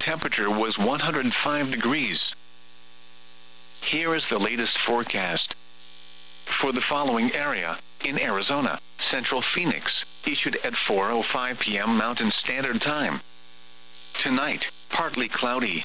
temperature was 105 degrees. Here is the latest forecast. For the following area, in Arizona, Central Phoenix, issued at 4:05 p.m. Mountain Standard Time. Tonight, partly cloudy.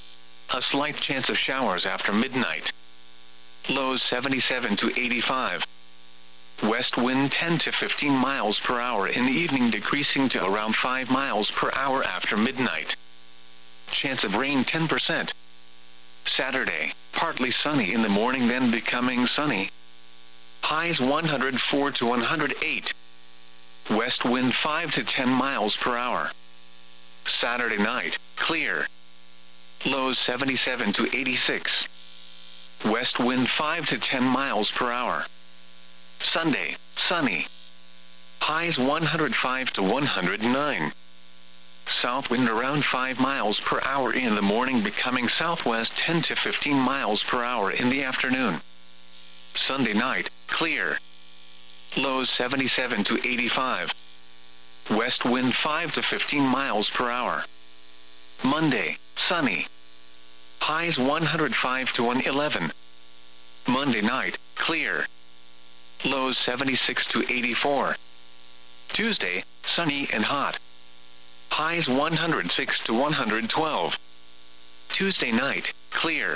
A slight chance of showers after midnight. Lows 77 to 85. West wind 10 to 15 miles per hour in the evening, decreasing to around 5 miles per hour after midnight. Chance of rain 10%. Saturday, partly sunny in the morning, then becoming sunny. Highs 104 to 108. West wind 5 to 10 miles per hour. Saturday night, clear. Lows 77 to 86. West wind 5 to 10 miles per hour. Sunday, sunny. Highs 105 to 109. South wind around 5 miles per hour in the morning, becoming southwest 10 to 15 miles per hour in the afternoon. Sunday night, clear. Lows 77 to 85. West wind 5 to 15 miles per hour. Monday, sunny. Highs 105 to 111. Monday night, clear. Lows 76 to 84. Tuesday, sunny and hot. Highs 106 to 112. Tuesday night, clear.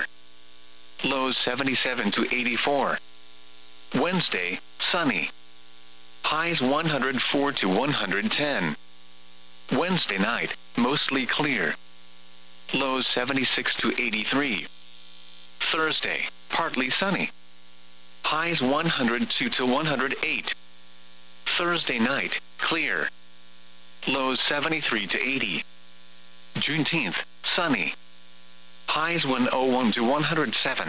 Lows 77 to 84. Wednesday, sunny. Highs 104 to 110. Wednesday night, mostly clear. Lows 76 to 83. Thursday, partly sunny. Highs 102 to 108. Thursday night, clear. Lows 73 to 80. Juneteenth, sunny. Highs 101 to 107.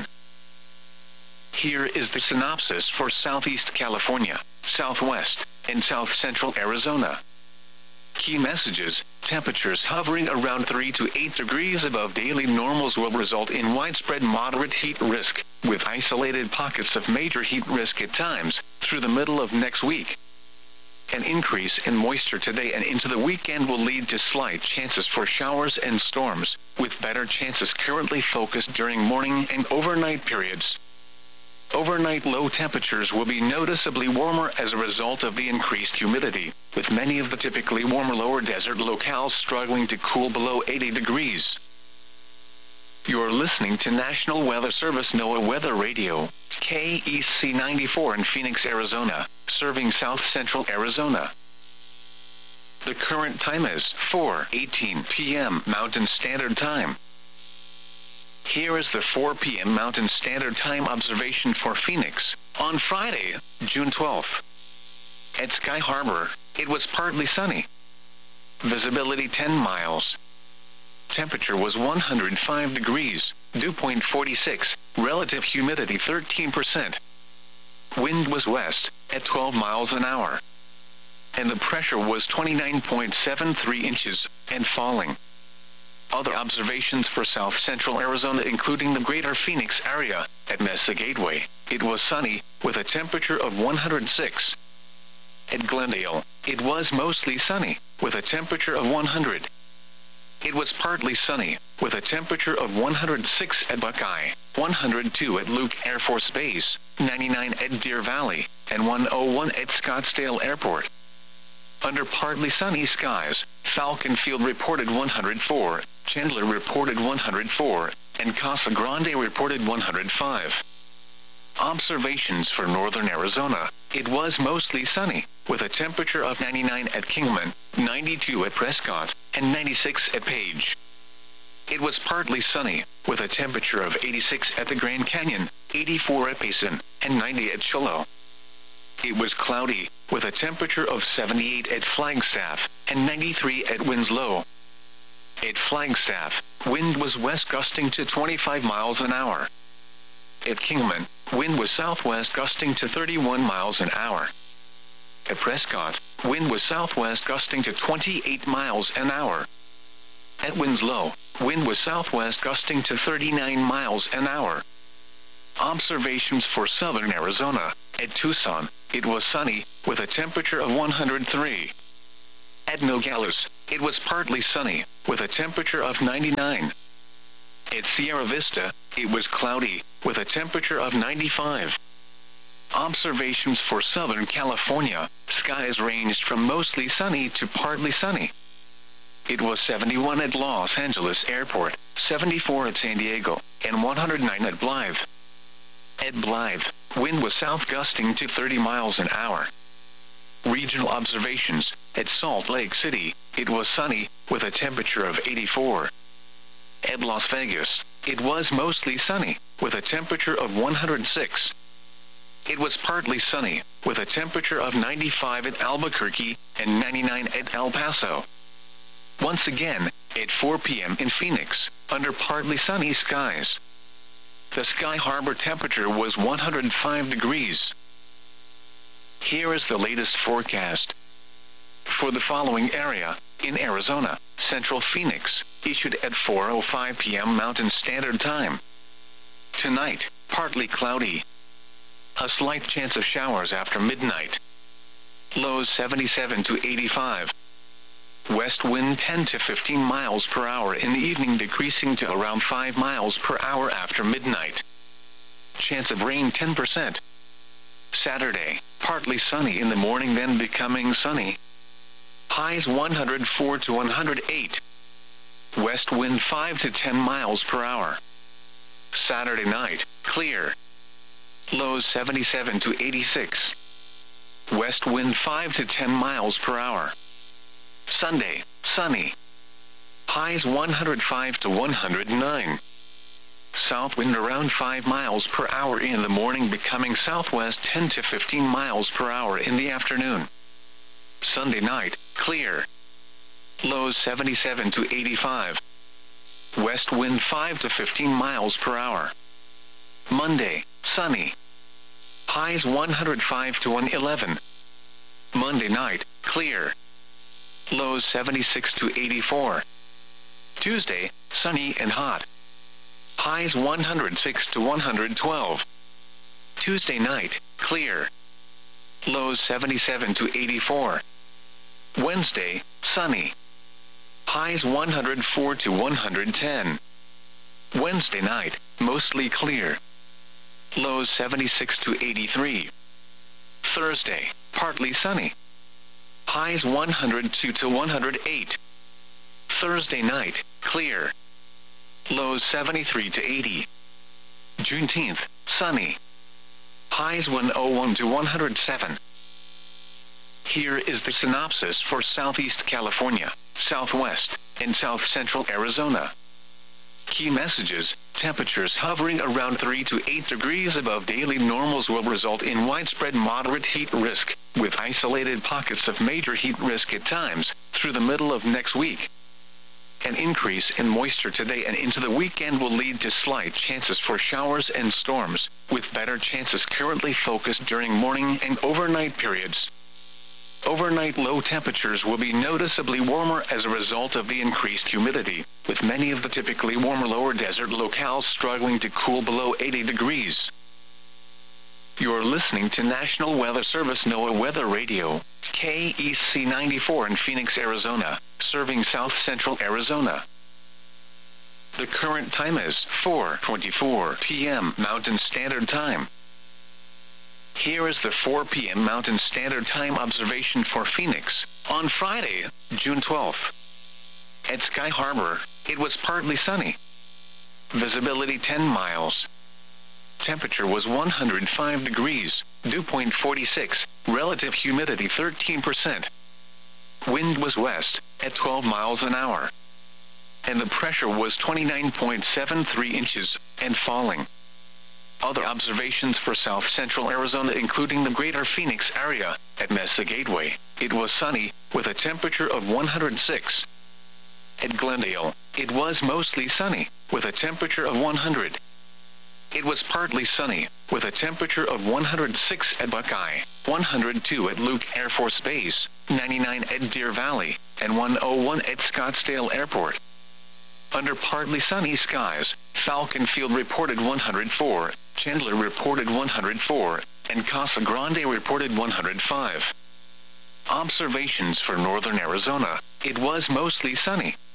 Here is the synopsis for Southeast California, Southwest, and South Central Arizona. Key messages: temperatures hovering around 3 to 8 degrees above daily normals will result in widespread moderate heat risk, with isolated pockets of major heat risk at times, through the middle of next week. An increase in moisture today and into the weekend will lead to slight chances for showers and storms, with better chances currently focused during morning and overnight periods. Overnight low temperatures will be noticeably warmer as a result of the increased humidity, with many of the typically warmer lower desert locales struggling to cool below 80 degrees. You're listening to National Weather Service NOAA Weather Radio, KEC 94 in Phoenix, Arizona, serving South Central Arizona. The current time is 4:18 p.m. Mountain Standard Time. Here is the 4 p.m. Mountain Standard Time observation for Phoenix, on Friday, June 12th. At Sky Harbor, it was partly sunny. Visibility 10 miles. Temperature was 105 degrees, dew point 46, relative humidity 13%. Wind was west, at 12 miles an hour. And the pressure was 29.73 inches, and falling. Other observations for South Central Arizona, including the greater Phoenix area. At Mesa Gateway, it was sunny, with a temperature of 106. At Glendale, it was mostly sunny, with a temperature of 100. It was partly sunny, with a temperature of 106 at Buckeye, 102 at Luke Air Force Base, 99 at Deer Valley, and 101 at Scottsdale Airport. Under partly sunny skies, Falcon Field reported 104, Chandler reported 104, and Casa Grande reported 105. Observations for northern Arizona: it was mostly sunny, with a temperature of 99 at Kingman, 92 at Prescott, and 96 at Page. It was partly sunny, with a temperature of 86 at the Grand Canyon, 84 at Payson, and 90 at Shiloh. It was cloudy, with a temperature of 78 at Flagstaff, and 93 at Winslow. At Flagstaff, wind was west gusting to 25 miles an hour. At Kingman, wind was southwest gusting to 31 miles an hour. At Prescott, wind was southwest gusting to 28 miles an hour. At Winslow, wind was southwest gusting to 39 miles an hour. Observations for southern Arizona: at Tucson, it was sunny, with a temperature of 103. At Nogales, it was partly sunny, with a temperature of 99. At Sierra Vista, it was cloudy, with a temperature of 95. Observations for Southern California, skies ranged from mostly sunny to partly sunny. It was 71 at Los Angeles Airport, 74 at San Diego, and 109 at Blythe. At Blythe, wind was south gusting to 30 miles an hour. Regional observations, at Salt Lake City, it was sunny, with a temperature of 84. At Las Vegas, it was mostly sunny, with a temperature of 106. It was partly sunny, with a temperature of 95 at Albuquerque, and 99 at El Paso. Once again, at 4 p.m. in Phoenix, under partly sunny skies. The Sky Harbor temperature was 105 degrees. Here is the latest forecast. For the following area, in Arizona, Central Phoenix, issued at 4:05 p.m. Mountain Standard Time. Tonight, partly cloudy. A slight chance of showers after midnight. Lows 77 to 85. West wind 10 to 15 miles per hour in the evening, decreasing to around 5 miles per hour after midnight. Chance of rain 10%. Saturday, partly sunny in the morning, then becoming sunny. Highs 104 to 108. West wind 5 to 10 miles per hour. Saturday night, clear. Lows 77 to 86. West wind 5 to 10 miles per hour. Sunday, sunny. Highs 105 to 109. South wind around 5 miles per hour in the morning, becoming southwest 10 to 15 miles per hour in the afternoon. Sunday night, clear. Lows 77 to 85. West wind 5 to 15 miles per hour. Monday, sunny. Highs 105 to 111. Monday night, clear. Lows 76 to 84. Tuesday, sunny and hot. Highs 106 to 112. Tuesday night, clear. Lows 77 to 84. Wednesday, sunny. Highs 104 to 110. Wednesday night, mostly clear. Lows 76 to 83. Thursday, partly sunny. Highs 102 to 108. Thursday night, clear. Lows 73 to 80. Juneteenth, sunny. Highs 101 to 107. Here is the synopsis for Southeast California, Southwest, and South Central Arizona. Key messages: temperatures hovering around 3 to 8 degrees above daily normals will result in widespread moderate heat risk, with isolated pockets of major heat risk at times, through the middle of next week. An increase in moisture today and into the weekend will lead to slight chances for showers and storms, with better chances currently focused during morning and overnight periods. Overnight low temperatures will be noticeably warmer as a result of the increased humidity, with many of the typically warmer lower desert locales struggling to cool below 80 degrees. You're listening to National Weather Service NOAA Weather Radio, KEC 94 in Phoenix, Arizona, serving South Central Arizona. The current time is 4:24 p.m. Mountain Standard Time. Here is the 4 p.m. Mountain Standard Time observation for Phoenix, on Friday, June 12th. At Sky Harbor, it was partly sunny. Visibility 10 miles. Temperature was 105 degrees, dew point 46, relative humidity 13%. Wind was west, at 12 miles an hour. And the pressure was 29.73 inches, and falling. Other observations for South Central Arizona, including the greater Phoenix area, at Mesa Gateway, it was sunny, with a temperature of 106. At Glendale, it was mostly sunny, with a temperature of 100. It was partly sunny, with a temperature of 106 at Buckeye, 102 at Luke Air Force Base, 99 at Deer Valley, and 101 at Scottsdale Airport. Under partly sunny skies, Falcon Field reported 104, Chandler reported 104, and Casa Grande reported 105. Observations for northern Arizona, it was mostly sunny,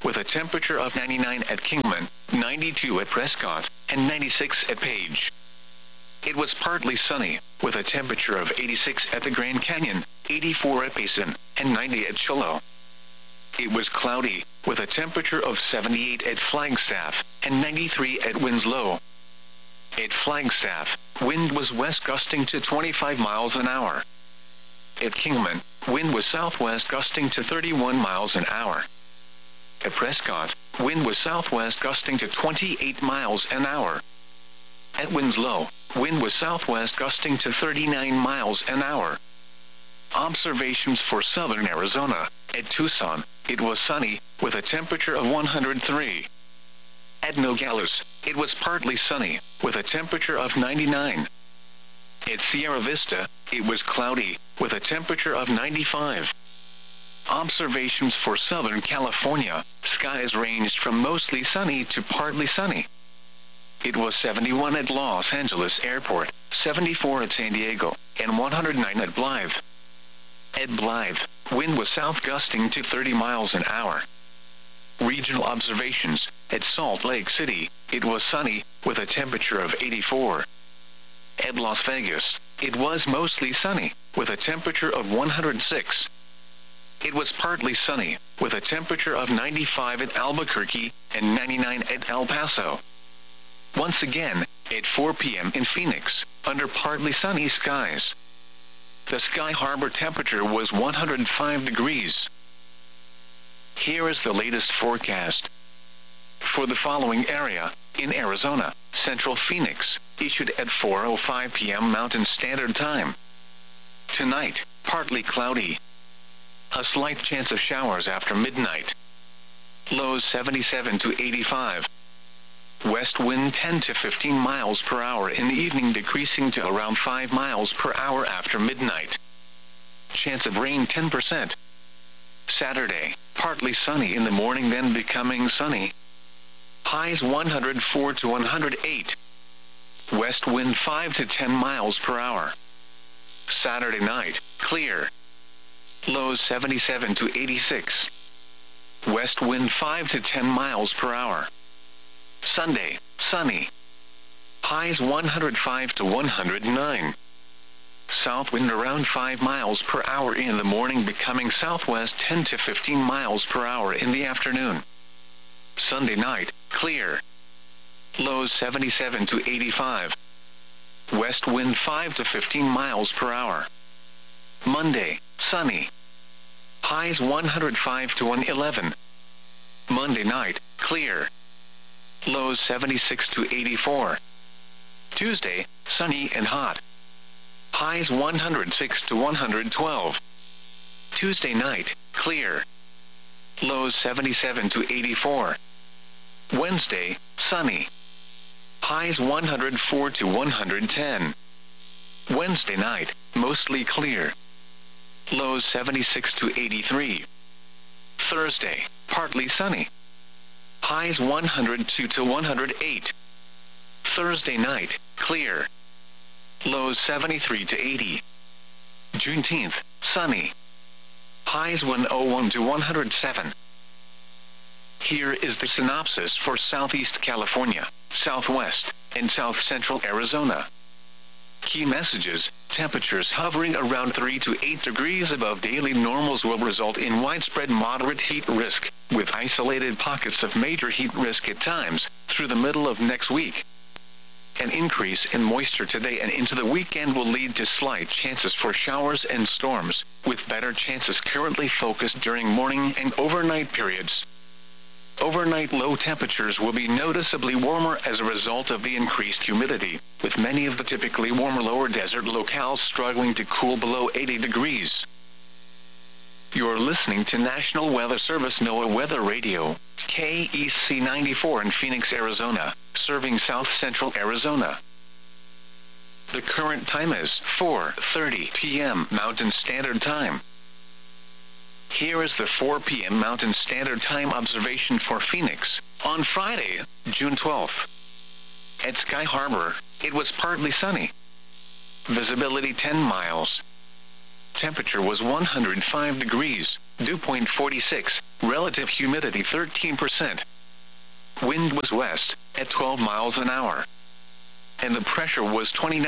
with a temperature of 99 at Kingman, 92 at Prescott, and 96 at Page. It was partly sunny, with a temperature of 86 at the Grand Canyon, 84 at Payson, and 90 at Shiloh. It was cloudy, with a temperature of 78 at Flagstaff, and 93 at Winslow. At Flagstaff, wind was west gusting to 25 miles an hour. At Kingman, wind was southwest gusting to 31 miles an hour. At Prescott, wind was southwest gusting to 28 miles an hour. At Winslow, wind was southwest gusting to 39 miles an hour. Observations for southern Arizona. At Tucson, it was sunny, with a temperature of 103. At Nogales, it was partly sunny, with a temperature of 99. At Sierra Vista, it was cloudy, with a temperature of 95. Observations for Southern California. Skies ranged from mostly sunny to partly sunny. It was 71 at Los Angeles Airport, 74 at San Diego, and 109 at Blythe. At Blythe, wind was south gusting to 30 miles an hour. Regional observations. At Salt Lake City, it was sunny, with a temperature of 84. At Las Vegas, it was mostly sunny, with a temperature of 106. It was partly sunny, with a temperature of 95 at Albuquerque, and 99 at El Paso. Once again, at 4 p.m. in Phoenix, under partly sunny skies. The Sky Harbor temperature was 105 degrees. Here is the latest forecast. For the following area, in Arizona, Central Phoenix, issued at 4:05 p.m. Mountain Standard Time. Tonight, partly cloudy. A slight chance of showers after midnight. Lows 77 to 85. West wind 10 to 15 miles per hour in the evening, decreasing to around 5 miles per hour after midnight. Chance of rain 10%. Saturday, partly sunny in the morning, then becoming sunny. Highs 104 to 108. West wind 5 to 10 miles per hour. Saturday night, clear. Lows 77 to 86. West wind 5 to 10 miles per hour. Sunday, sunny. Highs 105 to 109. South wind around 5 miles per hour in the morning, becoming southwest 10 to 15 miles per hour in the afternoon. Sunday night, clear. Lows 77 to 85. West wind 5 to 15 miles per hour. Monday, sunny. Highs 105 to 111. Monday night, clear. Lows 76 to 84. Tuesday, sunny and hot. Highs 106 to 112. Tuesday night, clear. Lows 77 to 84. Wednesday, sunny. Highs 104 to 110. Wednesday night, mostly clear. Lows 76 to 83. Thursday, partly sunny. Highs 102 to 108. Thursday night, clear. Lows 73 to 80. Juneteenth, sunny. Highs 101 to 107. Here is the synopsis for Southeast California, Southwest, and South Central Arizona. Key messages. Temperatures hovering around 3 to 8 degrees above daily normals will result in widespread moderate heat risk, with isolated pockets of major heat risk at times, through the middle of next week. An increase in moisture today and into the weekend will lead to slight chances for showers and storms, with better chances currently focused during morning and overnight periods. Overnight low temperatures will be noticeably warmer as a result of the increased humidity, with many of the typically warmer lower desert locales struggling to cool below 80 degrees. You're listening to National Weather Service NOAA Weather Radio, KEC 94 in Phoenix, Arizona, serving South Central Arizona. The current time is 4:30 p.m. Mountain Standard Time. Here is the 4 p.m. Mountain Standard Time observation for Phoenix, on Friday, June 12th. At Sky Harbor, it was partly sunny. Visibility 10 miles. Temperature was 105 degrees, dew point 46, relative humidity 13%. Wind was west, at 12 miles an hour. And the pressure was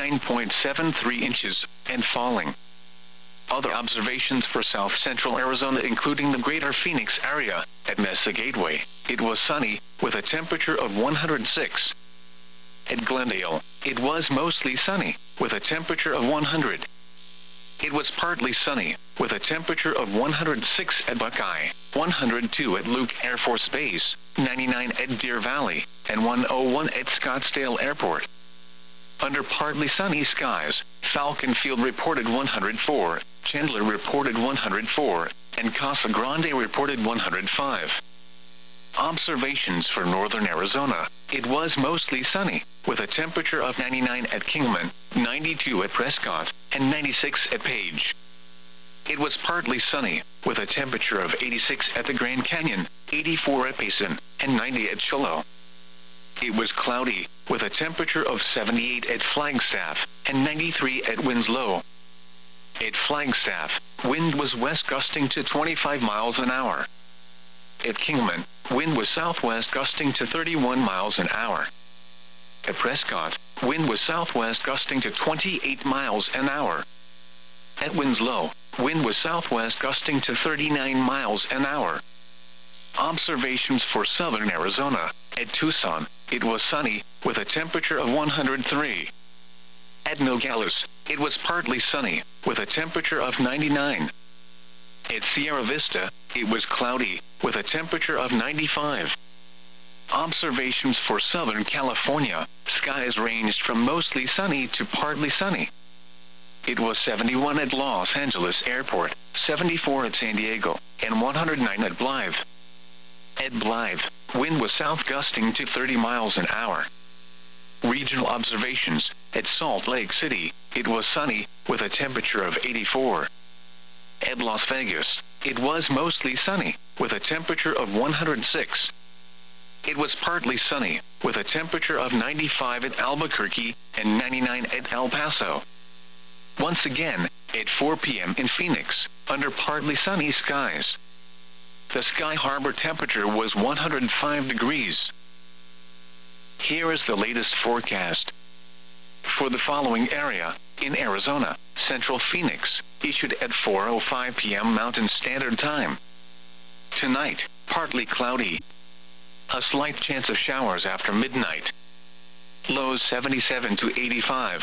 29.73 inches, and falling. Other observations for south-central Arizona including the greater Phoenix area. At Mesa Gateway, it was sunny, with a temperature of 106. At Glendale, it was mostly sunny, with a temperature of 100. It was partly sunny, with a temperature of 106 at Buckeye, 102 at Luke Air Force Base, 99 at Deer Valley, and 101 at Scottsdale Airport. Under partly sunny skies, Falcon Field reported 104, Chandler reported 104, and Casa Grande reported 105. Observations for northern Arizona. It was mostly sunny, with a temperature of 99 at Kingman, 92 at Prescott, and 96 at Page. It was partly sunny, with a temperature of 86 at the Grand Canyon, 84 at Payson, and 90 at Shiloh. It was cloudy, with a temperature of 78 at Flagstaff, and 93 at Winslow. At Flagstaff, wind was west gusting to 25 miles an hour. At Kingman, wind was southwest gusting to 31 miles an hour. At Prescott, wind was southwest gusting to 28 miles an hour. At Winslow, wind was southwest gusting to 39 miles an hour. Observations for southern Arizona. At Tucson, it was sunny, with a temperature of 103. At Nogales, it was partly sunny, with a temperature of 99. At Sierra Vista, it was cloudy, with a temperature of 95. Observations for Southern California. Skies ranged from mostly sunny to partly sunny. It was 71 at Los Angeles Airport, 74 at San Diego, and 109 at Blythe. At Blythe, wind was south gusting to 30 miles an hour. Regional observations. At Salt Lake City, it was sunny, with a temperature of 84. At Las Vegas, it was mostly sunny, with a temperature of 106. It was partly sunny, with a temperature of 95 at Albuquerque, and 99 at El Paso. Once again, at 4 p.m. in Phoenix, under partly sunny skies. The Sky Harbor temperature was 105 degrees. Here is the latest forecast. For the following area, in Arizona, Central Phoenix, issued at 4:05 p.m. Mountain Standard Time. Tonight, partly cloudy. A slight chance of showers after midnight. Lows 77 to 85.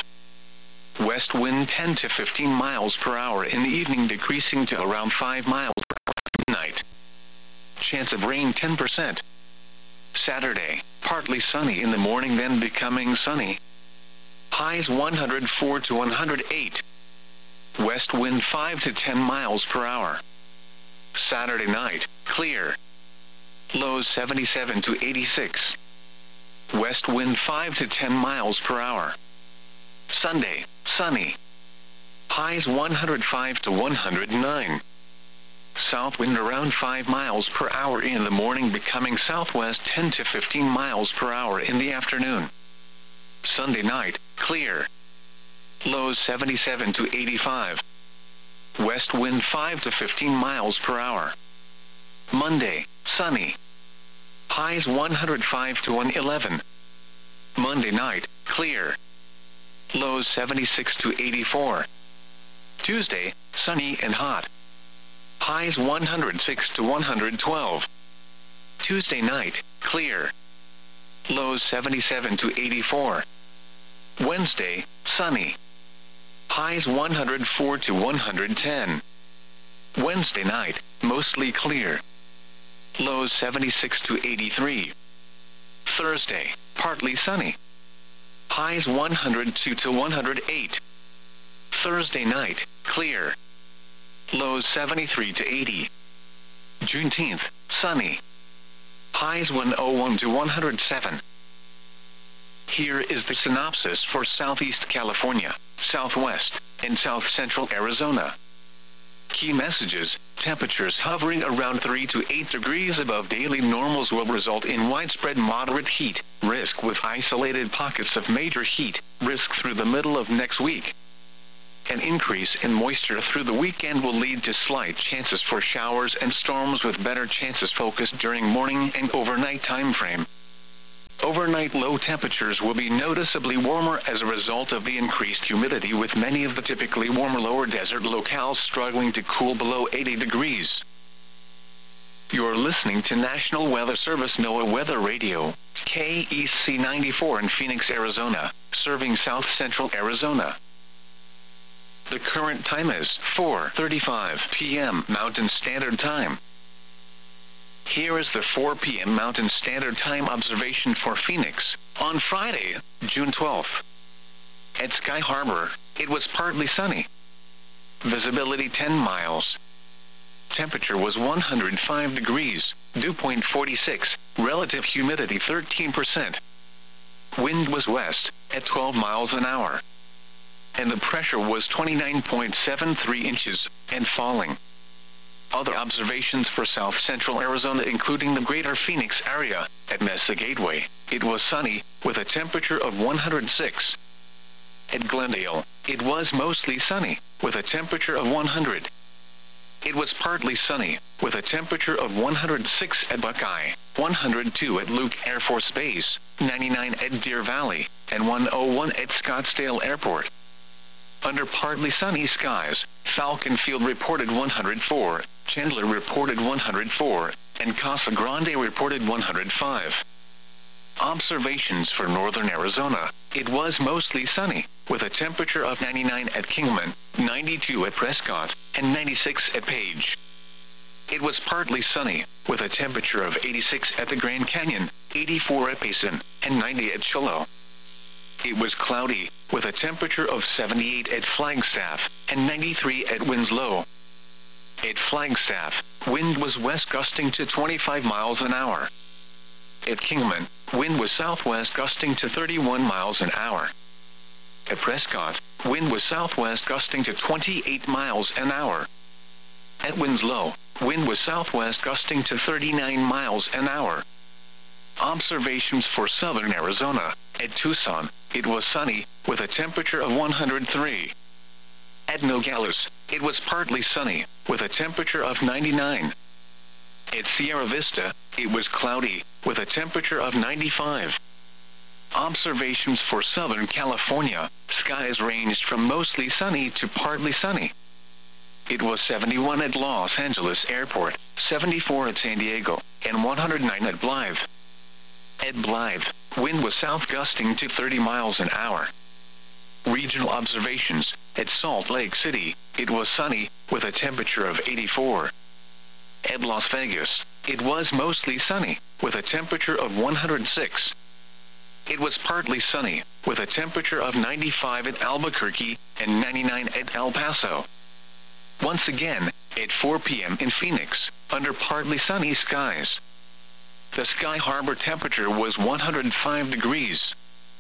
West wind 10 to 15 miles per hour in the evening, decreasing to around 5 miles per hour at midnight. Chance of rain 10%. Saturday, partly sunny in the morning, then becoming sunny. Highs 104 to 108. West wind 5 to 10 miles per hour. Saturday night, clear. Lows 77 to 86. West wind 5 to 10 miles per hour. Sunday, sunny. Highs 105 to 109. South wind around 5 miles per hour in the morning, becoming southwest 10 to 15 miles per hour in the afternoon. Sunday night, clear. Lows 77 to 85. West wind 5 to 15 miles per hour. Monday, sunny. Highs 105 to 111. Monday night, clear. Lows 76 to 84. Tuesday, sunny and hot. Highs 106 to 112. Tuesday night, clear. Lows 77 to 84. Wednesday, sunny. Highs 104 to 110. Wednesday night, mostly clear. Lows 76 to 83. Thursday, partly sunny. Highs 102 to 108. Thursday night, clear. Lows 73 to 80. Juneteenth, sunny. Highs 101 to 107. Here is the synopsis for Southeast California, Southwest, and South Central Arizona. Key messages. Temperatures hovering around 3 to 8 degrees above daily normals will result in widespread moderate heat risk, with isolated pockets of major heat risk through the middle of next week. An increase in moisture through the weekend will lead to slight chances for showers and storms with better chances focused during morning and overnight time frame. Overnight low temperatures will be noticeably warmer as a result of the increased humidity, with many of the typically warmer lower desert locales struggling to cool below 80 degrees. You're listening to National Weather Service NOAA Weather Radio, KEC 94 in Phoenix, Arizona, serving south central Arizona. The current time is 4:35 p.m. Mountain Standard Time. Here is the 4 p.m. Mountain Standard Time observation for Phoenix, on Friday, June 12th. At Sky Harbor, it was partly sunny. Visibility 10 miles. Temperature was 105 degrees, dew point 46, relative humidity 13%. Wind was west, at 12 miles an hour. And the pressure was 29.73 inches, and falling. Other observations for south central Arizona, including the greater Phoenix area. At Mesa Gateway, it was sunny, with a temperature of 106. At Glendale, it was mostly sunny, with a temperature of 100. It was partly sunny, with a temperature of 106 at Buckeye, 102 at Luke Air Force Base, 99 at Deer Valley, and 101 at Scottsdale Airport. Under partly sunny skies, Falcon Field reported 104, Chandler reported 104, and Casa Grande reported 105. Observations for northern Arizona. It was mostly sunny, with a temperature of 99 at Kingman, 92 at Prescott, and 96 at Page. It was partly sunny, with a temperature of 86 at the Grand Canyon, 84 at Payson, and 90 at Shiloh. It was cloudy, with a temperature of 78 at Flagstaff, and 93 at Winslow. At Flagstaff, wind was west gusting to 25 miles an hour. At Kingman, wind was southwest gusting to 31 miles an hour. At Prescott, wind was southwest gusting to 28 miles an hour. At Winslow, wind was southwest gusting to 39 miles an hour. Observations for southern Arizona. At Tucson, it was sunny, with a temperature of 103. At Nogales, it was partly sunny, with a temperature of 99. At Sierra Vista, it was cloudy, with a temperature of 95. Observations for Southern California. Skies ranged from mostly sunny to partly sunny. It was 71 at Los Angeles Airport, 74 at San Diego, and 109 at Blythe. At Blythe, wind was south gusting to 30 miles an hour. Regional observations. At Salt Lake City, it was sunny, with a temperature of 84. At Las Vegas, it was mostly sunny, with a temperature of 106. It was partly sunny, with a temperature of 95 at Albuquerque, and 99 at El Paso. Once again, at 4 p.m. in Phoenix, under partly sunny skies. The Sky Harbor temperature was 105 degrees.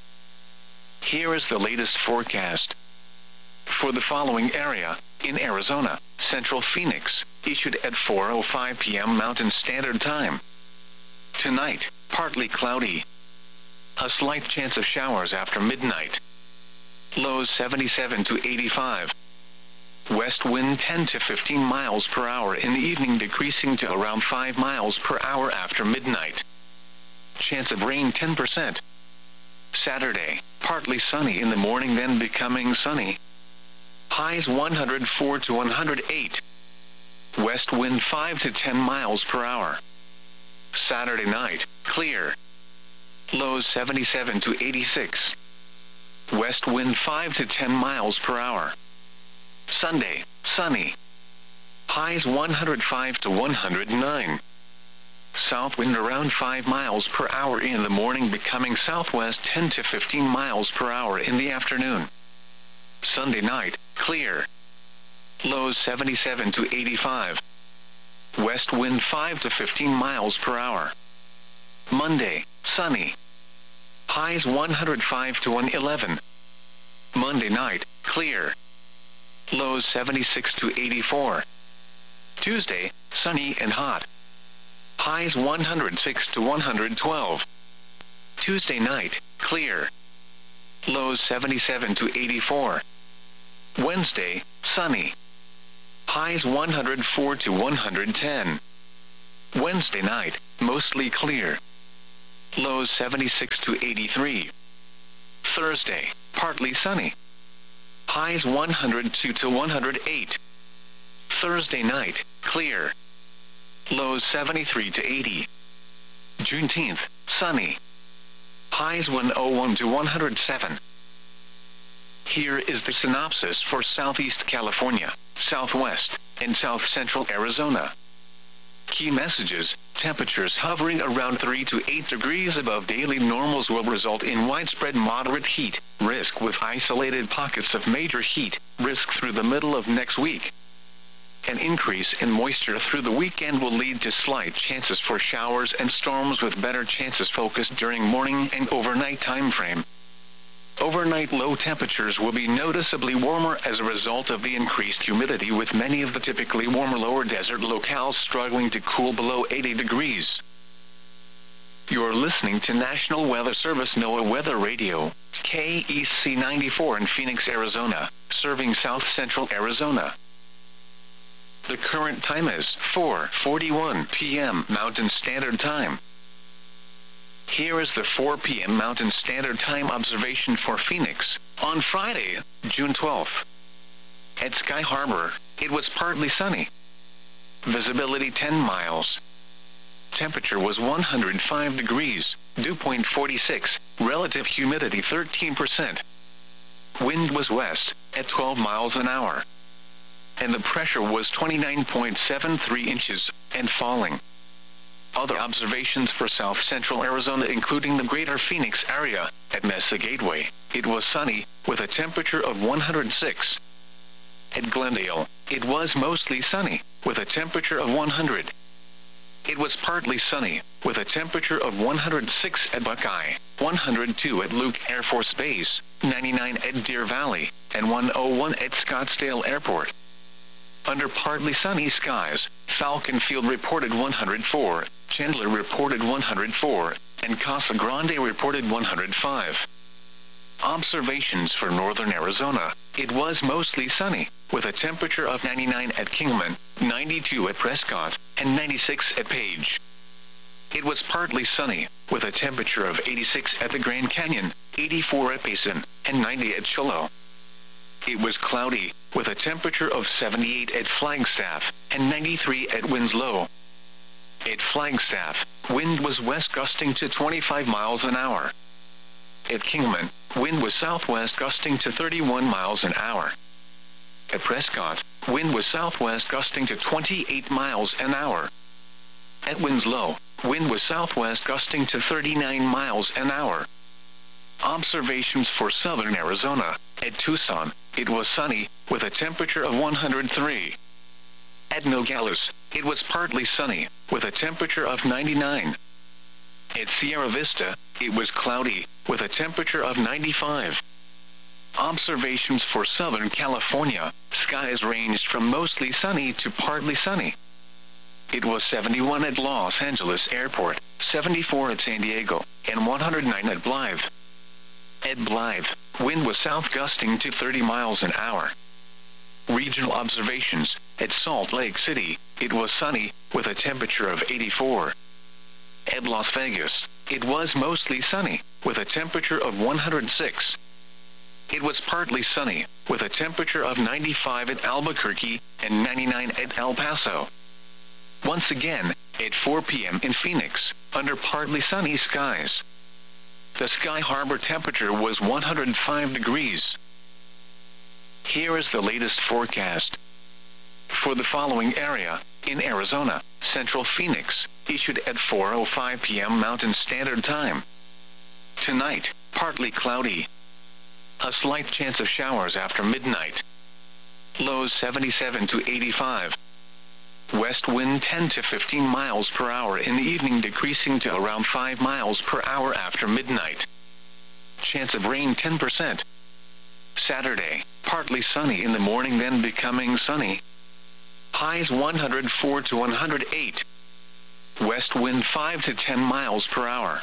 Here is the latest forecast. For the following area, in Arizona, Central Phoenix, issued at 4:05 p.m. Mountain Standard Time. Tonight, partly cloudy. A slight chance of showers after midnight. Lows 77 to 85. West wind 10 to 15 miles per hour in the evening, decreasing to around 5 miles per hour after midnight. Chance of rain 10%. Saturday, partly sunny in the morning, then becoming sunny. Highs 104 to 108. West wind 5 to 10 miles per hour. Saturday night, clear. Lows 77 to 86. West wind 5 to 10 miles per hour. Sunday, sunny. Highs 105 to 109. South wind around 5 miles per hour in the morning, becoming southwest 10 to 15 miles per hour in the afternoon. Sunday night, clear. Lows 77 to 85. West wind 5 to 15 miles per hour. Monday, sunny. Highs 105 to 111. Monday night, clear. Lows 76 to 84. Tuesday, sunny and hot. Highs 106 to 112. Tuesday night, clear. Lows 77 to 84. Wednesday, sunny. Highs 104 to 110. Wednesday night, mostly clear. Lows 76 to 83. Thursday, partly sunny. Highs 102 to 108. Thursday night, clear. Lows 73 to 80. Juneteenth, sunny. Highs 101 to 107. Here is the synopsis for Southeast California, Southwest, and South Central Arizona. Key messages: temperatures hovering around 3 to 8 degrees above daily normals will result in widespread moderate heat risk with isolated pockets of major heat risk through the middle of next week. An increase in moisture through the weekend will lead to slight chances for showers and storms with better chances focused during morning and overnight time frame. Overnight low temperatures will be noticeably warmer as a result of the increased humidity, with many of the typically warmer lower desert locales struggling to cool below 80 degrees. You're listening to National Weather Service NOAA Weather Radio, KEC 94 in Phoenix, Arizona, serving South Central Arizona. The current time is 4:41 p.m. Mountain Standard Time. Here is the 4 p.m. Mountain Standard Time observation for Phoenix, on Friday, June 12th. At Sky Harbor, it was partly sunny. Visibility 10 miles. Temperature was 105 degrees, dew point 46, relative humidity 13%. Wind was west, at 12 miles an hour. And the pressure was 29.73 inches, and falling. Other observations for South Central Arizona, including the greater Phoenix area. At Mesa Gateway, it was sunny, with a temperature of 106. At Glendale, it was mostly sunny, with a temperature of 100. It was partly sunny, with a temperature of 106 at Buckeye, 102 at Luke Air Force Base, 99 at Deer Valley, and 101 at Scottsdale Airport. Under partly sunny skies, Falcon Field reported 104, Chandler reported 104, and Casa Grande reported 105. Observations for northern Arizona: it was mostly sunny, with a temperature of 99 at Kingman, 92 at Prescott, and 96 at Page. It was partly sunny, with a temperature of 86 at the Grand Canyon, 84 at Payson, and 90 at Shiloh. It was cloudy, with a temperature of 78 at Flagstaff, and 93 at Winslow. At Flagstaff, wind was west gusting to 25 miles an hour. At Kingman, wind was southwest gusting to 31 miles an hour. At Prescott, wind was southwest gusting to 28 miles an hour. At Winslow, wind was southwest gusting to 39 miles an hour. Observations for southern Arizona: at Tucson, it was sunny, with a temperature of 103. At Nogales, it was partly sunny, with a temperature of 99. At Sierra Vista, it was cloudy, with a temperature of 95. Observations for Southern California: skies ranged from mostly sunny to partly sunny. It was 71 at Los Angeles Airport, 74 at San Diego, and 109 at Blythe. At Blythe, wind was south gusting to 30 miles an hour. Regional observations: at Salt Lake City, it was sunny, with a temperature of 84. At Las Vegas, it was mostly sunny, with a temperature of 106. It was partly sunny, with a temperature of 95 at Albuquerque, and 99 at El Paso. Once again, at 4 p.m. in Phoenix, under partly sunny skies. The Sky Harbor temperature was 105 degrees. Here is the latest forecast. For the following area, in Arizona, Central Phoenix, issued at 4:05 p.m. Mountain Standard Time. Tonight, partly cloudy. A slight chance of showers after midnight. Lows 77 to 85. West wind 10 to 15 miles per hour in the evening, decreasing to around 5 miles per hour after midnight. Chance of rain 10%. Saturday, partly sunny in the morning, then becoming sunny. Highs 104 to 108. West wind 5 to 10 miles per hour.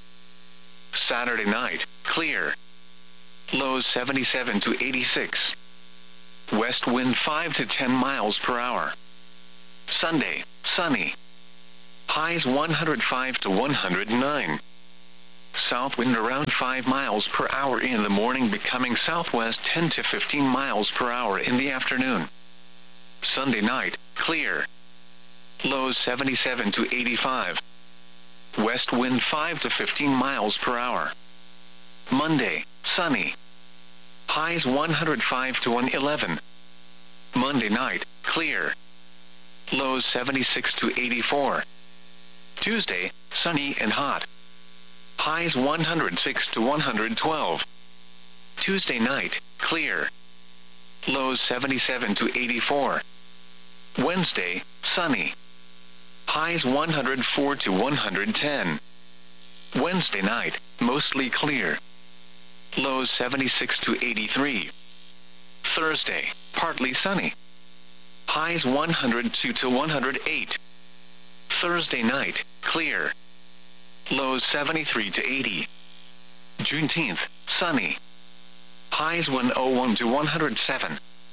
Saturday night, clear. Lows 77 to 86. west wind 5 to 10 miles per hour. Sunday, sunny. Highs 105 to 109. South wind around 5 miles per hour in the morning, becoming southwest 10 to 15 miles per hour in the afternoon. Sunday night, clear. Lows 77 to 85. West wind 5 to 15 miles per hour. Monday, sunny. Highs 105 to 111. Monday night, clear. Lows 76 to 84. Tuesday, sunny and hot. Highs 106 to 112. Tuesday night, clear. Lows 77 to 84. Wednesday, sunny. Highs 104 to 110. Wednesday night, mostly clear. Lows 76 to 83. Thursday, partly sunny. Highs 102 to 108. Thursday night, clear. Lows 73 to 80. Juneteenth, sunny. Highs 101 to 107.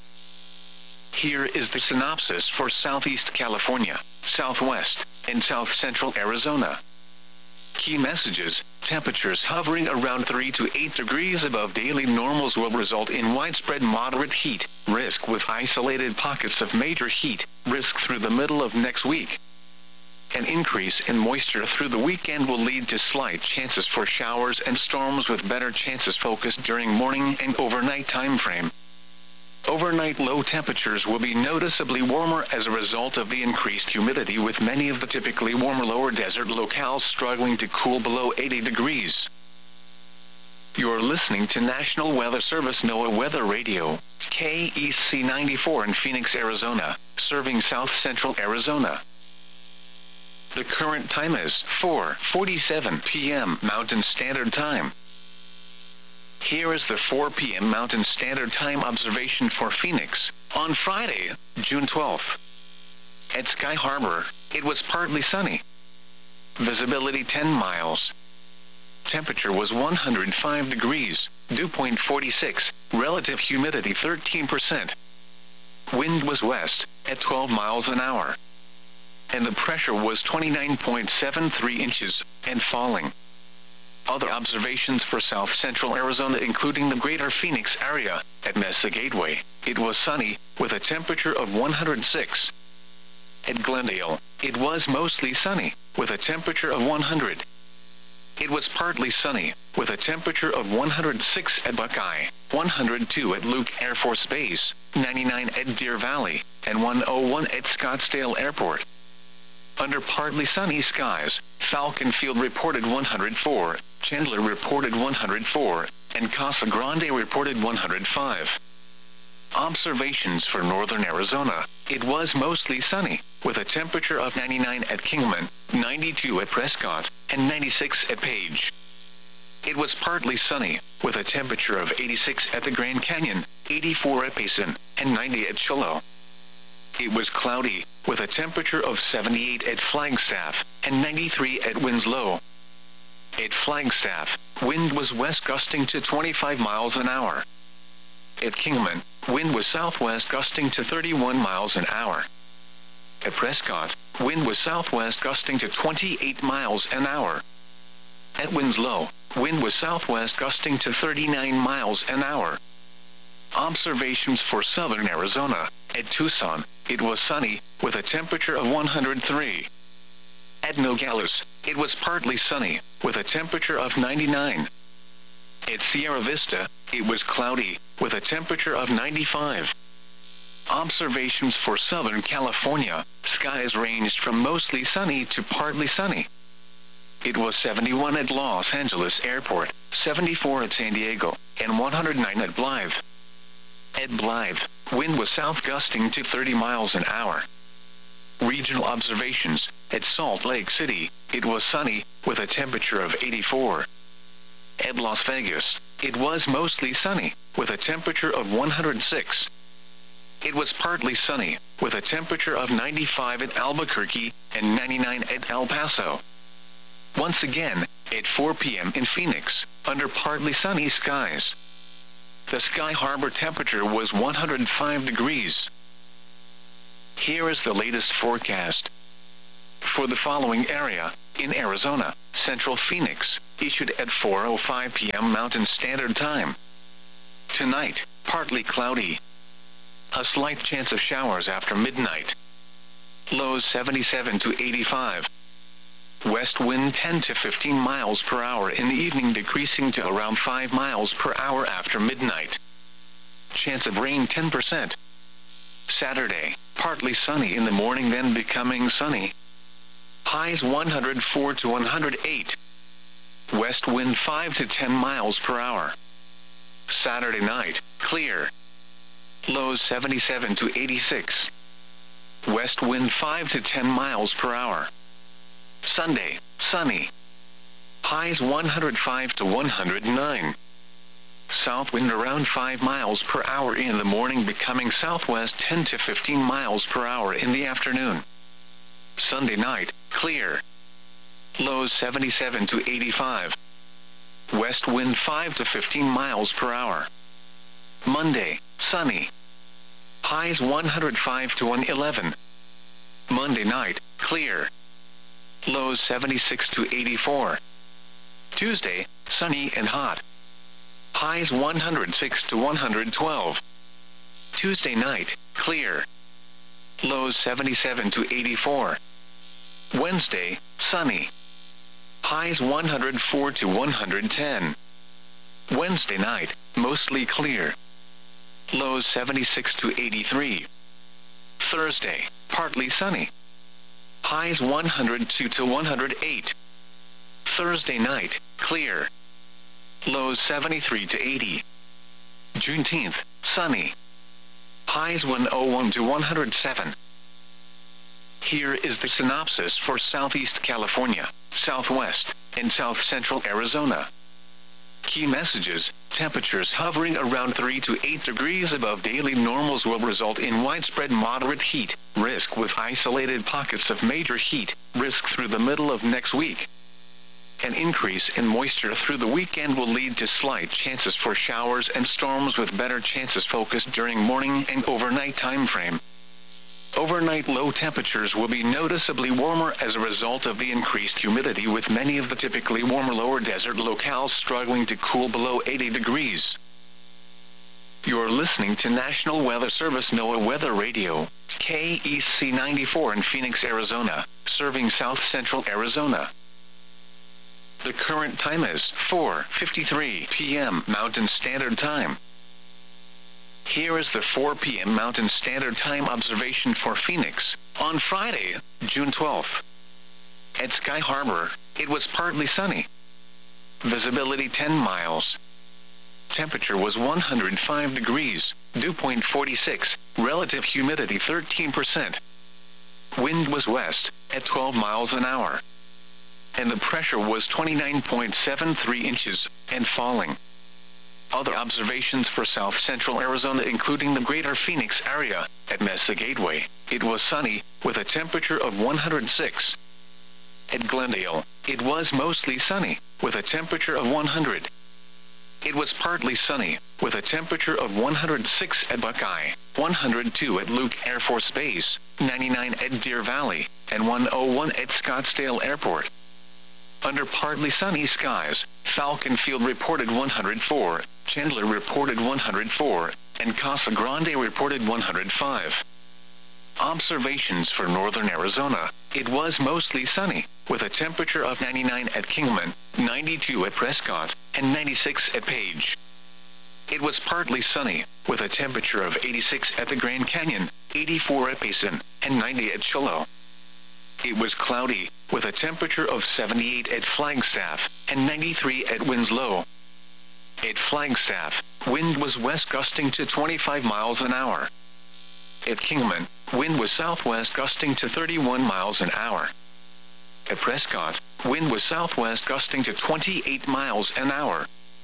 Here is the synopsis for Southeast California, Southwest, and South Central Arizona. Key messages: temperatures hovering around 3 to 8 degrees above daily normals will result in widespread moderate heat risk with isolated pockets of major heat risk through the middle of next week. An increase in moisture through the weekend will lead to slight chances for showers and storms, with better chances focused during morning and overnight time frame. Overnight low temperatures will be noticeably warmer as a result of the increased humidity, with many of the typically warmer lower desert locales struggling to cool below 80 degrees. You're listening to National Weather Service NOAA Weather Radio, KEC 94 in Phoenix, Arizona, serving South Central Arizona. The current time is 4:47 p.m. Mountain Standard Time. Here is the 4 p.m. Mountain Standard Time observation for Phoenix, on Friday, June 12th. At Sky Harbor, it was partly sunny. Visibility 10 miles. Temperature was 105 degrees, dew point 46, relative humidity 13%. Wind was west, at 12 miles an hour. And the pressure was 29.73 inches, and falling. Other observations for South Central Arizona, including the greater Phoenix area. At Mesa Gateway, it was sunny, with a temperature of 106. At Glendale, it was mostly sunny, with a temperature of 100. It was partly sunny, with a temperature of 106 at Buckeye, 102 at Luke Air Force Base, 99 at Deer Valley, and 101 at Scottsdale Airport. Under partly sunny skies, Falcon Field reported 104, Chandler reported 104, and Casa Grande reported 105. Observations for northern Arizona: it was mostly sunny, with a temperature of 99 at Kingman, 92 at Prescott, and 96 at Page. It was partly sunny, with a temperature of 86 at the Grand Canyon, 84 at Payson, and 90 at Shiloh. It was cloudy, with a temperature of 78 at Flagstaff, and 93 at Winslow. At Flagstaff, wind was west gusting to 25 miles an hour. At Kingman, wind was southwest gusting to 31 miles an hour. At Prescott, wind was southwest gusting to 28 miles an hour. At Winslow, wind was southwest gusting to 39 miles an hour. Observations for southern Arizona: at Tucson, it was sunny, with a temperature of 103. At Nogales, it was partly sunny, with a temperature of 99. At Sierra Vista, it was cloudy, with a temperature of 95. Observations for Southern California: skies ranged from mostly sunny to partly sunny. It was 71 at Los Angeles Airport, 74 at San Diego, and 109 at Blythe. At Blythe, wind was south gusting to 30 miles an hour. Regional observations: at Salt Lake City, it was sunny, with a temperature of 84. At Las Vegas, it was mostly sunny, with a temperature of 106. It was partly sunny, with a temperature of 95 at Albuquerque, and 99 at El Paso. Once again, at 4 p.m. in Phoenix, under partly sunny skies. the Sky Harbor temperature was 105 degrees. Here is the latest forecast. For the following area, in Arizona, Central Phoenix, issued at 4:05 p.m. Mountain Standard Time. Tonight, partly cloudy. A slight chance of showers after midnight. Lows 77 to 85. West wind 10 to 15 miles per hour in the evening, decreasing to around 5 miles per hour after midnight. Chance of rain 10%. Saturday, partly sunny in the morning, then becoming sunny. Highs 104 to 108. West wind 5 to 10 miles per hour. Saturday night, clear. Lows 77 to 86. West wind 5 to 10 miles per hour. Sunday, sunny. Highs 105 to 109. South wind around 5 miles per hour in the morning, becoming southwest 10 to 15 miles per hour in the afternoon. Sunday night, clear. Lows 77 to 85. West wind 5 to 15 miles per hour. Monday, sunny. Highs 105 to 111. Monday night, clear. Lows 76 to 84. Tuesday, sunny and hot. Highs 106 to 112. Tuesday night, clear. Lows 77 to 84. Wednesday, sunny. Highs 104 to 110. Wednesday night, mostly clear. Lows 76 to 83. Thursday, partly sunny. Highs 102 to 108. Thursday night, clear. Lows 73 to 80. Juneteenth, sunny. Highs 101 to 107. Here is the synopsis for Southeast California, Southwest, and South Central Arizona. Key messages: temperatures hovering around 3 to 8 degrees above daily normals will result in widespread moderate heat risk, with isolated pockets of major heat risk through the middle of next week. An increase in moisture through the weekend will lead to slight chances for showers and storms, with better chances focused during morning and overnight time frame. Overnight low temperatures will be noticeably warmer as a result of the increased humidity, with many of the typically warmer lower desert locales struggling to cool below 80 degrees. You're listening to National Weather Service NOAA Weather Radio, KEC 94 in Phoenix, Arizona, serving South Central Arizona. The current time is 4:53 p.m. Mountain Standard Time. Here is the 4 p.m. Mountain Standard Time observation for Phoenix, on Friday, June 12th. At Sky Harbor, it was partly sunny. Visibility 10 miles. Temperature was 105 degrees, dew point 46, relative humidity 13%. Wind was west, at 12 miles an hour. And the pressure was 29.73 inches, and falling. Other observations for South Central Arizona, including the greater Phoenix area. At Mesa Gateway, it was sunny, with a temperature of 106. At Glendale, it was mostly sunny, with a temperature of 100. It was partly sunny, with a temperature of 106 at Buckeye, 102 at Luke Air Force Base, 99 at Deer Valley, and 101 at Scottsdale Airport. Under partly sunny skies, Falcon Field reported 104, Chandler reported 104, and Casa Grande reported 105. Observations for northern Arizona: it was mostly sunny, with a temperature of 99 at Kingman, 92 at Prescott, and 96 at Page. It was partly sunny, with a temperature of 86 at the Grand Canyon, 84 at Payson, and 90 at Shiloh. It was cloudy, with a temperature of 78 at Flagstaff, and 93 at Winslow. At Flagstaff, wind was west gusting to 25 miles an hour. At Kingman, wind was southwest gusting to 31 miles an hour. At Prescott, wind was southwest gusting to 28 miles an hour.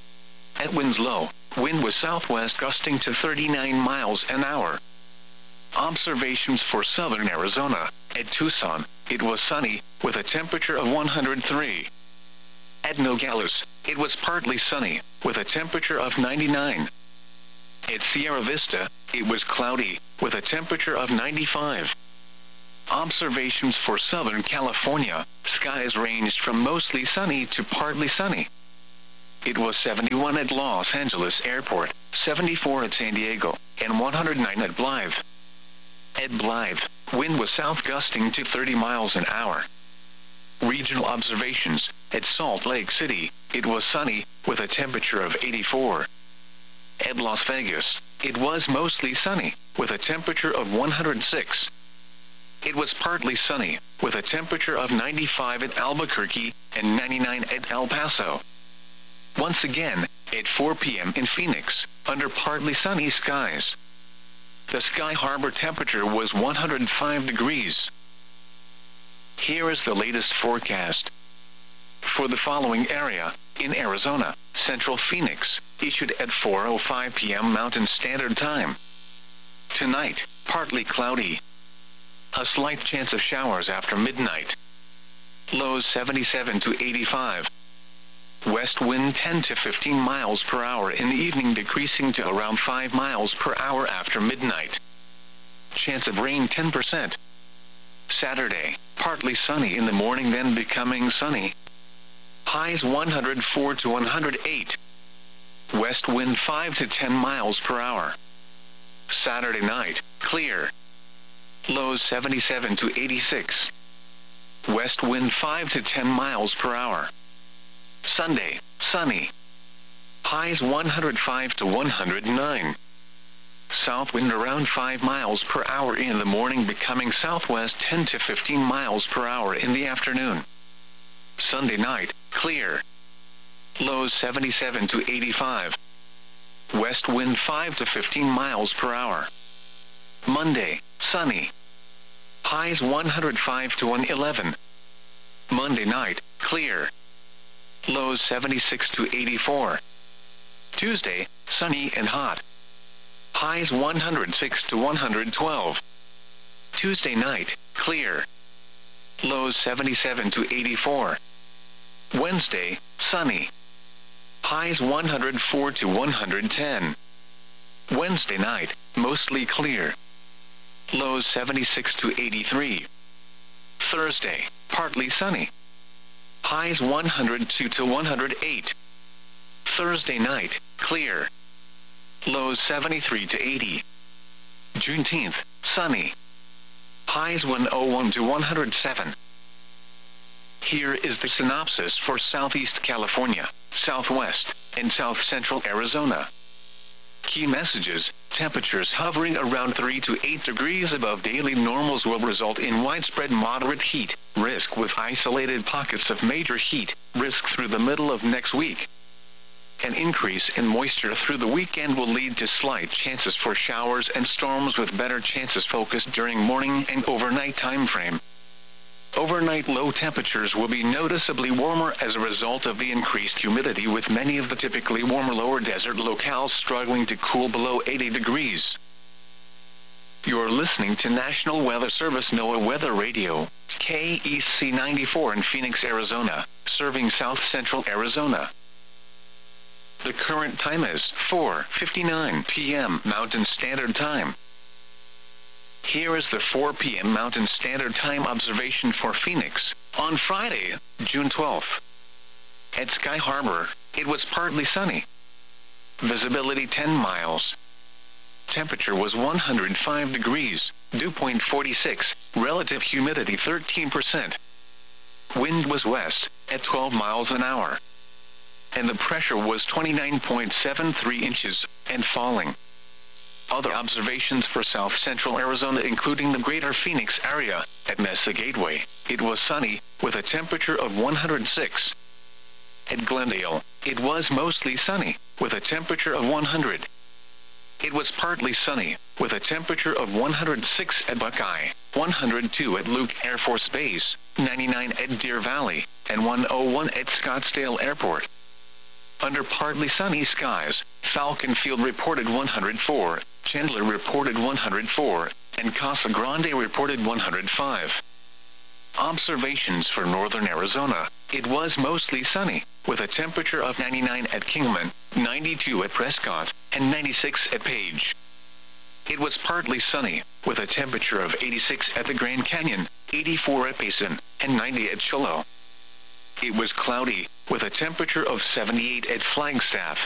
At Winslow, wind was southwest gusting to 39 miles an hour. Observations for southern Arizona: at Tucson, it was sunny, with a temperature of 103. At Nogales, it was partly sunny, with a temperature of 99. At Sierra Vista, it was cloudy, with a temperature of 95. Observations for Southern California, skies ranged from mostly sunny to partly sunny. It was 71 at Los Angeles Airport, 74 at San Diego, and 109 at Blythe. At Blythe, wind was south gusting to 30 miles an hour. Regional observations, at Salt Lake City, it was sunny, with a temperature of 84. At Las Vegas, it was mostly sunny, with a temperature of 106. It was partly sunny, with a temperature of 95 at Albuquerque, and 99 at El Paso. Once again, at 4 p.m. in Phoenix, under partly sunny skies. The Sky Harbor temperature was 105 degrees. Here is the latest forecast. For the following area, in Arizona, Central Phoenix, issued at 4:05 p.m. Mountain Standard Time. Tonight, partly cloudy. A slight chance of showers after midnight. Lows 77 to 85. West wind 10 to 15 miles per hour in the evening, decreasing to around 5 miles per hour after midnight. Chance of rain 10%. Saturday, partly sunny in the morning, then becoming sunny. Highs 104 to 108. West wind 5 to 10 miles per hour. Saturday night, clear. Lows 77 to 86. West wind 5 to 10 miles per hour. Sunday, sunny. Highs 105 to 109. South wind around 5 miles per hour in the morning, becoming southwest 10 to 15 miles per hour in the afternoon. Sunday night, clear. Lows 77 to 85. West wind 5 to 15 miles per hour. Monday, sunny. Highs 105 to 111. Monday night, clear. Lows 76 to 84. Tuesday, sunny and hot. Highs 106 to 112. Tuesday night, clear. Lows 77 to 84. Wednesday, sunny. Highs 104 to 110. Wednesday night, mostly clear. Lows 76 to 83. Thursday, partly sunny. Highs 102 to 108. Thursday night, clear. Lows 73 to 80. Juneteenth, sunny. Highs 101 to 107. Here is the synopsis for Southeast California, Southwest, and South Central Arizona. Key messages: temperatures hovering around 3 to 8 degrees above daily normals will result in widespread moderate heat risk, with isolated pockets of major heat risk through the middle of next week. An increase in moisture through the weekend will lead to slight chances for showers and storms, with better chances focused during morning and overnight time frame. Overnight low temperatures will be noticeably warmer as a result of the increased humidity, with many of the typically warmer lower desert locales struggling to cool below 80 degrees. You're listening to National Weather Service NOAA Weather Radio, KEC 94 in Phoenix, Arizona, serving South Central Arizona. The current time is 4:59 p.m. Mountain Standard Time. Here is the 4 p.m. Mountain Standard Time observation for Phoenix, on Friday, June 12th. At Sky Harbor, it was partly sunny. Visibility 10 miles. Temperature was 105 degrees, dew point 46, relative humidity 13%. Wind was west, at 12 miles an hour. And the pressure was 29.73 inches, and falling. Other observations for South Central Arizona, including the greater Phoenix area, at Mesa Gateway, it was sunny, with a temperature of 106. At Glendale, it was mostly sunny, with a temperature of 100. It was partly sunny, with a temperature of 106 at Buckeye, 102 at Luke Air Force Base, 99 at Deer Valley, and 101 at Scottsdale Airport. Under partly sunny skies, Falcon Field reported 104, Chandler reported 104, and Casa Grande reported 105. Observations for northern Arizona, it was mostly sunny, with a temperature of 99 at Kingman, 92 at Prescott, and 96 at Page. It was partly sunny, with a temperature of 86 at the Grand Canyon, 84 at Payson, and 90 at Shiloh. It was cloudy, with a temperature of 78 at Flagstaff,